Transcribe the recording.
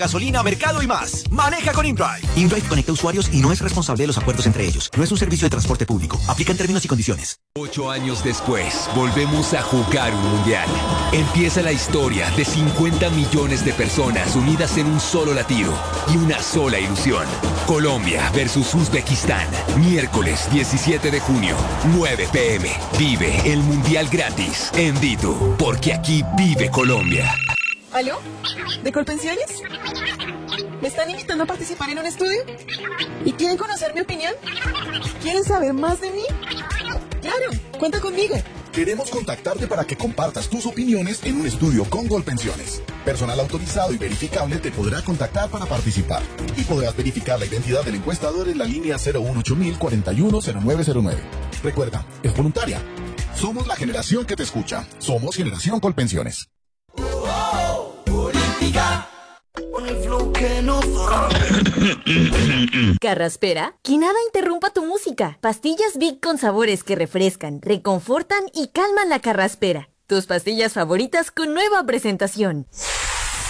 gasolina, mercado y más. Maneja con InDrive. InDrive conecta usuarios y no es responsable de los acuerdos entre ellos. No es un servicio de transporte público. Aplica en términos y condiciones. 8 años después, volvemos a jugar un mundial. Empieza la historia de 50 millones de personas unidas en un solo latido y una sola ilusión. Colombia versus Uzbekistán. Miércoles 17 de junio, 9 p.m. Vive el mundial gratis en Ditu, porque aquí vive Colombia. ¿Aló? ¿De Colpensiones? ¿Me están invitando a participar en un estudio? ¿Y quieren conocer mi opinión? ¿Quieren saber más de mí? ¡Claro! ¡Cuenta conmigo! Queremos contactarte para que compartas tus opiniones en un estudio con Colpensiones. Personal autorizado y verificable te podrá contactar para participar. Y podrás verificar la identidad del encuestador en la línea 018000 410909. Recuerda, es voluntaria. Somos la generación que te escucha. Somos Generación Colpensiones. Carraspera, que nada interrumpa tu música. Pastillas Big con sabores que refrescan, reconfortan y calman la carraspera. Tus pastillas favoritas con nueva presentación.